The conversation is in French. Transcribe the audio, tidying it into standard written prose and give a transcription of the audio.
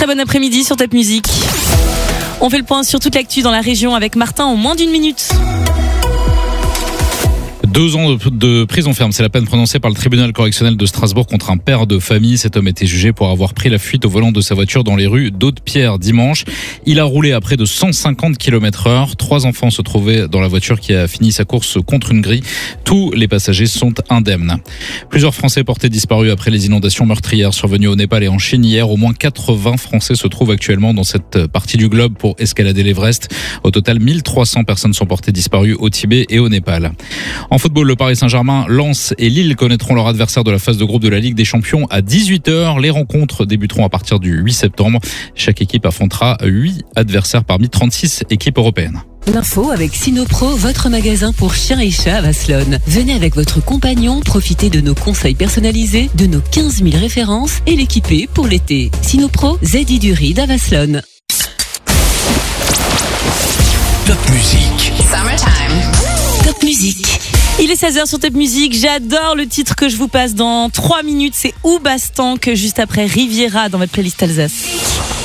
Très bon après-midi sur Top Music. On fait le point sur toute l'actu dans la région avec Martin en moins d'une minute. 2 ans de prison ferme, c'est la peine prononcée par le tribunal correctionnel de Strasbourg contre un père de famille. Cet homme était jugé pour avoir pris la fuite au volant de sa voiture dans les rues d'Aude-Pierre dimanche. Il a roulé à près de 150 km/h. 3 enfants se trouvaient dans la voiture qui a fini sa course contre une grille. Tous les passagers sont indemnes. Plusieurs Français portés disparus après les inondations meurtrières survenues au Népal et en Chine hier. Au moins 80 Français se trouvent actuellement dans cette partie du globe pour escalader l'Everest. Au total, 1300 personnes sont portées disparues au Tibet et au Népal. En football, le Paris Saint-Germain, Lens et Lille connaîtront leur adversaire de la phase de groupe de la Ligue des Champions à 18h. Les rencontres débuteront à partir du 8 septembre. Chaque équipe affrontera 8 adversaires parmi 36 équipes européennes. L'info avec Sinopro, votre magasin pour chiens et chats à Vasselonne. Venez avec votre compagnon, profitez de nos conseils personnalisés, de nos 15 000 références et l'équiper pour l'été. Sinopro, ZI du Ride à Vasselonne. Top Music. Summertime. Top Music. Il est 16h sur Top Music. J'adore le titre que je vous passe dans 3 minutes. C'est Oubastank, juste après Riviera dans votre playlist Alsace.